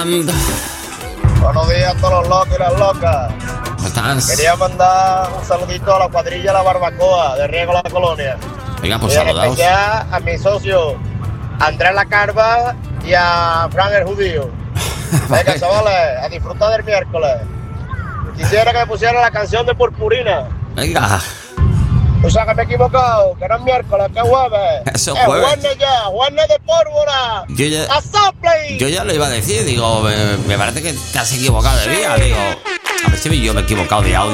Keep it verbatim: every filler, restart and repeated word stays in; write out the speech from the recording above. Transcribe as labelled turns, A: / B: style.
A: Hola.
B: Buenos días a todos los locos y las locas.
A: ¿Cómo estás?
B: Quería mandar un saludito a la cuadrilla La Barbacoa de Riego La Colonia.
A: Venga, pues
B: y en
A: saludaos.
B: especial a mi socio Andrés La Carva y a Fran el Judío. Venga, chavales, a disfrutar del miércoles. Quisiera que me pusieran la canción de Purpurina.
A: Venga.
B: O sea que me he equivocado, que no es miércoles, que es jueves.
A: Eso
B: es
A: jueves.
B: jueves ya, jueves de pólvora.
A: Yo ya,
B: ¡A Sopley!
A: yo ya lo iba a decir, digo, me, me parece que te has equivocado de día, digo. A ver si yo me he equivocado de audio.